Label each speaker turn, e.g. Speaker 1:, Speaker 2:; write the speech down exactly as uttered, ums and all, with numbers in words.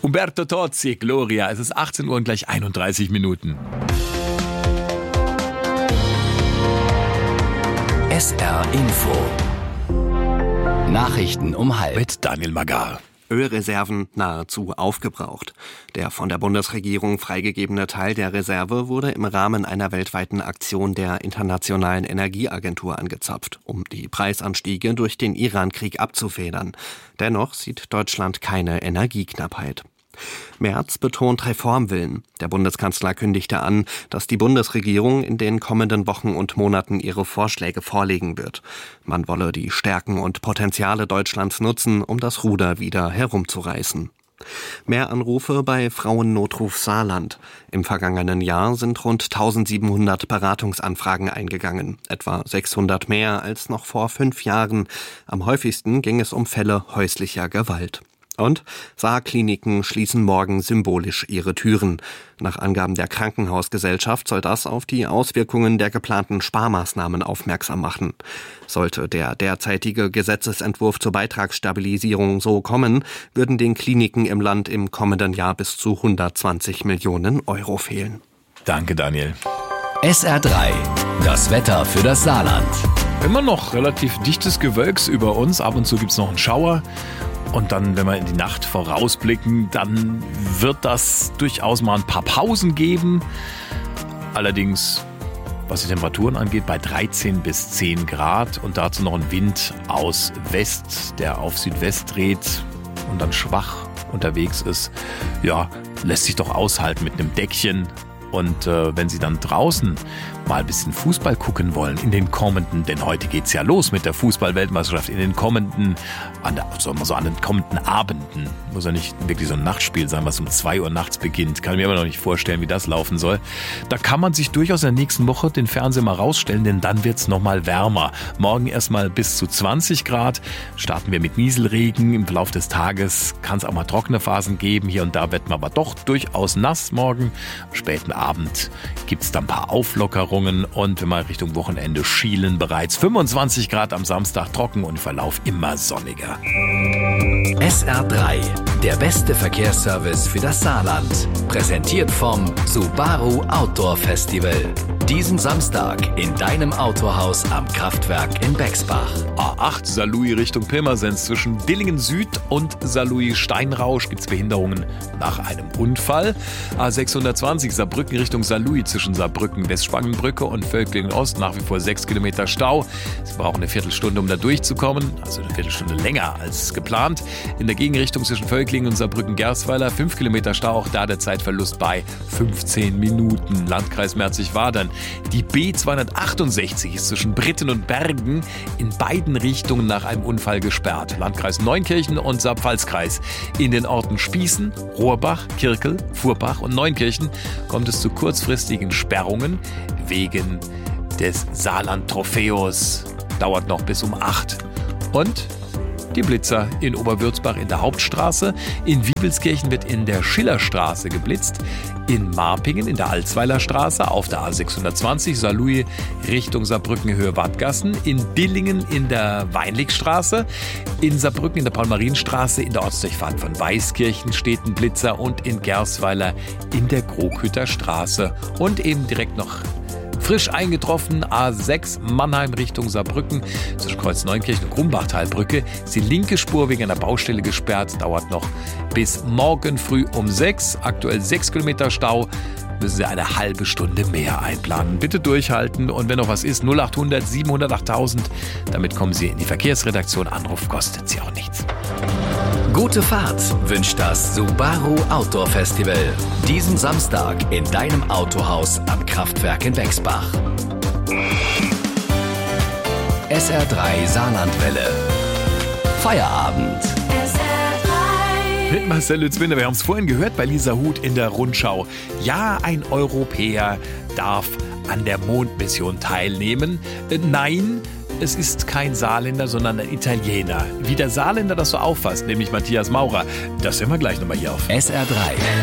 Speaker 1: Umberto Tozzi, Gloria. Es ist achtzehn Uhr und gleich einunddreißig Minuten.
Speaker 2: S R Info. Nachrichten um halb.
Speaker 1: Mit Daniel Magar.
Speaker 3: Ölreserven nahezu aufgebraucht. Der von der Bundesregierung freigegebene Teil der Reserve wurde im Rahmen einer weltweiten Aktion der Internationalen Energieagentur angezapft, um die Preisanstiege durch den Iran-Krieg abzufedern. Dennoch sieht Deutschland keine Energieknappheit. Merz betont Reformwillen. Der Bundeskanzler kündigte an, dass die Bundesregierung in den kommenden Wochen und Monaten ihre Vorschläge vorlegen wird. Man wolle die Stärken und Potenziale Deutschlands nutzen, um das Ruder wieder herumzureißen. Mehr Anrufe bei Frauennotruf Saarland. Im vergangenen Jahr sind rund eintausendsiebenhundert Beratungsanfragen eingegangen, etwa sechshundert mehr als noch vor fünf Jahren. Am häufigsten ging es um Fälle häuslicher Gewalt. Und Saarkliniken schließen morgen symbolisch ihre Türen. Nach Angaben der Krankenhausgesellschaft soll das auf die Auswirkungen der geplanten Sparmaßnahmen aufmerksam machen. Sollte der derzeitige Gesetzesentwurf zur Beitragsstabilisierung so kommen, würden den Kliniken im Land im kommenden Jahr bis zu hundertzwanzig Millionen Euro fehlen.
Speaker 1: Danke, Daniel.
Speaker 2: S R drei, das Wetter für das Saarland.
Speaker 1: Immer noch relativ dichtes Gewölks über uns. Ab und zu gibt es noch einen Schauer. Und dann, wenn wir in die Nacht vorausblicken, dann wird das durchaus mal ein paar Pausen geben. Allerdings, was die Temperaturen angeht, bei dreizehn bis zehn Grad und dazu noch ein Wind aus West, der auf Südwest dreht und dann schwach unterwegs ist. Ja, lässt sich doch aushalten mit einem Deckchen. Und äh, wenn Sie dann draußen mal ein bisschen Fußball gucken wollen in den kommenden, denn heute geht's ja los mit der Fußball-Weltmeisterschaft, in den kommenden, an der, sagen wir so, an den kommenden Abenden, muss ja nicht wirklich so ein Nachtspiel sein, was um zwei Uhr nachts beginnt, kann ich mir aber noch nicht vorstellen, wie das laufen soll. Da kann man sich durchaus in der nächsten Woche den Fernseher mal rausstellen, denn dann wird's nochmal wärmer. Morgen erstmal bis zu zwanzig Grad, starten wir mit Nieselregen, im Verlauf des Tages kann es auch mal trockene Phasen geben, hier und da wird man aber doch durchaus nass morgen, am späten Abend gibt's dann ein paar Auflockerungen. Und wenn wir Richtung Wochenende schielen, bereits fünfundzwanzig Grad am Samstag, trocken und im Verlauf immer sonniger.
Speaker 2: S R drei, der beste Verkehrsservice für das Saarland. Präsentiert vom Subaru Outdoor Festival. Diesen Samstag in deinem Autohaus am Kraftwerk in Bexbach.
Speaker 1: A acht Saarlouis Richtung Pirmasens. Zwischen Dillingen Süd und Saarlouis Steinrausch gibt es Behinderungen nach einem Unfall. A sechshundertzwanzig Saarbrücken Richtung Saarlouis zwischen Saarbrücken, Westspangenbrücke und Völklingen Ost. Nach wie vor sechs Kilometer Stau. Sie brauchen eine Viertelstunde, um da durchzukommen. Also eine Viertelstunde länger als geplant. In der Gegenrichtung zwischen Völklingen und Saarbrücken-Gersweiler fünf Kilometer Stau. Auch da der Zeitverlust bei fünfzehn Minuten. Landkreis Merzig-Wadern. Die B zweihundertachtundsechzig ist zwischen Britten und Bergen in beiden Richtungen nach einem Unfall gesperrt. Landkreis Neunkirchen und Saar-Pfalz-Kreis. In den Orten Spießen, Rohrbach, Kirkel, Furbach und Neunkirchen kommt es zu kurzfristigen Sperrungen wegen des Saarland-Trophäus. Dauert noch bis um acht. Und die Blitzer in Oberwürzbach in der Hauptstraße. In Wiebelskirchen wird in der Schillerstraße geblitzt. In Marpingen in der Alzweiler Straße auf der A sechshundertzwanzig Saarlouis Richtung Saarbrücken Höhe Wadgassen. In Dillingen in der Weinligstraße. In Saarbrücken in der Paul-Marien-Straße in der Ortsdurchfahrt von Weißkirchen steht ein Blitzer. Und in Gersweiler in der Kroghütter Straße. Und eben direkt noch frisch eingetroffen, A sechs Mannheim Richtung Saarbrücken, zwischen Kreuz Neunkirchen und Grumbachtalbrücke ist die linke Spur wegen einer Baustelle gesperrt, dauert noch bis morgen früh um sechs, aktuell sechs Kilometer Stau, müssen Sie eine halbe Stunde mehr einplanen. Bitte durchhalten und wenn noch was ist, null achthundert siebenhundert achttausend, damit kommen Sie in die Verkehrsredaktion, Anruf kostet Sie auch nichts.
Speaker 2: Gute Fahrt wünscht das Subaru Outdoor Festival. Diesen Samstag in deinem Autohaus am Kraftwerk in Bexbach. S R drei Saarlandwelle. Feierabend.
Speaker 1: Mit Marcel Lützbinder, wir haben es vorhin gehört bei Lisa Huth in der Rundschau. Ja, ein Europäer darf an der Mondmission teilnehmen. Äh, nein, es ist kein Saarländer, sondern ein Italiener. Wie der Saarländer das so auffasst, nämlich Matthias Maurer, das hören wir gleich nochmal hier auf
Speaker 2: S R drei.